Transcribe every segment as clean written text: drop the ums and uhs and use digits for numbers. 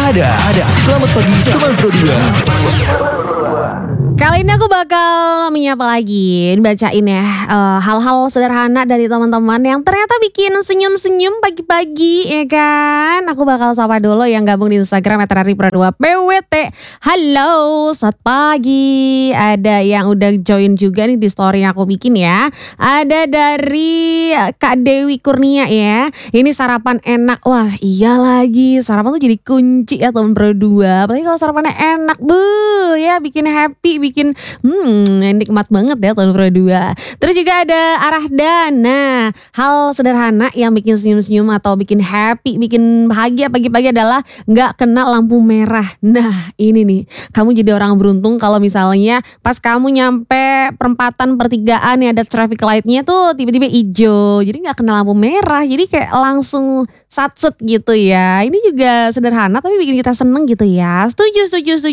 Ada. Selamat pagi teman Pro 2. Kali ini aku bakal menyapa lagi, bacain ya hal-hal sederhana dari teman-teman yang ternyata bikin senyum-senyum pagi-pagi, ya kan? Aku bakal sapa dulu yang gabung di Instagram @raripro2pwt. Halo, selamat pagi. Ada yang udah join juga nih di story yang aku bikin ya. Ada dari Kak Dewi Kurnia ya. Ini sarapan enak. Wah, iya lagi. Sarapan tuh jadi kunci ya teman Pro 2. Apalagi kalau sarapannya enak, ya bikin happy, bikin nikmat banget ya tahun Pro 2. Terus juga ada Arahdan. Nah, hal sederhana yang bikin senyum-senyum atau bikin happy, bikin bahagia pagi-pagi adalah gak kena lampu merah. Nah, ini nih, kamu jadi orang beruntung kalau misalnya pas kamu nyampe perempatan pertigaan ya ada traffic lightnya tuh tiba-tiba hijau, jadi gak kena lampu merah, jadi kayak langsung satset gitu ya. Ini juga sederhana tapi bikin kita seneng gitu ya. Setuju.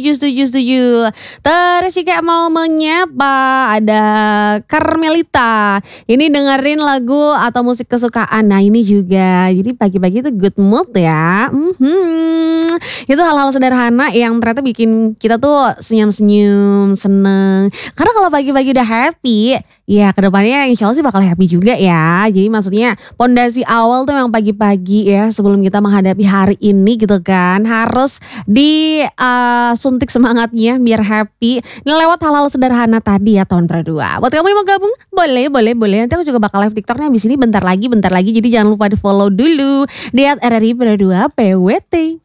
Terus juga mau menyapa ada Carmelita. Ini dengerin lagu atau musik kesukaan. Nah ini juga, jadi pagi-pagi itu good mood ya. Itu hal-hal sederhana yang ternyata bikin kita tuh senyum-senyum, seneng. Karena kalau pagi-pagi udah happy, ya kedepannya insya Allah sih bakal happy juga ya. Jadi maksudnya pondasi awal tuh yang pagi-pagi ya, sebelum kita menghadapi hari ini gitu kan, harus disuntik semangatnya biar happy. Ini lewat hal-hal sederhana tadi ya tahun Pro 2. Buat kamu yang mau gabung, boleh. Nanti aku juga bakal live TikToknya abis ini bentar lagi. Jadi jangan lupa di follow dulu di @raripro2pwt.